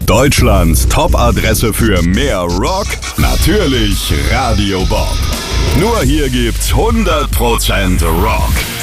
Deutschlands Top-Adresse für mehr Rock? Natürlich Radio Bob. Nur hier gibt's 100% Rock.